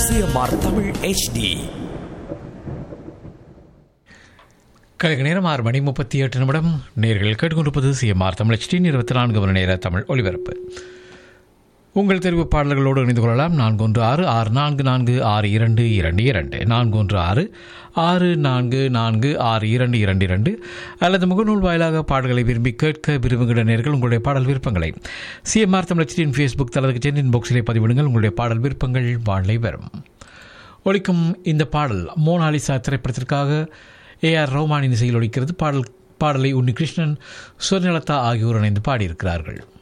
CMR Tamil HD. கலைஞர் நேரம் 6:38. நேர்கள் கேட்டுக்கொண்டிருப்பது சிஎம்ஆர் தமிழ் HD 24 மணி நேர தமிழ் ஒலிபரப்பு. உங்கள் தெரிவு பாடல்களோடு இணைந்து கொள்ளலாம். 416-644-6222 416-644-6222 அல்லது முகநூல் வாயிலாக பாடல்களை விரும்பி கேட்க விரும்புகிற நேர்கள் உங்களுடைய பாடல் விருப்பங்களை சிஎம்ஆர் தமிழ் HDயின் ஃபேஸ்புக் தளத்துக்கு சென்று இன்பாக்ஸிலே பதிவிடுங்கள். உங்களுடைய பாடல் விருப்பங்கள் வாழை வரும். ஒலிக்கும் இந்த பாடல் மோனாலிசா திரைப்படத்திற்காக ஏஆர் ரஹ்மானின் இசையில் ஒலிக்கிறது. பாடலை உன்னிகிருஷ்ணன், சுவர்ணலதா ஆகியோர் இணைந்து பாடியிருக்கிறார்கள்.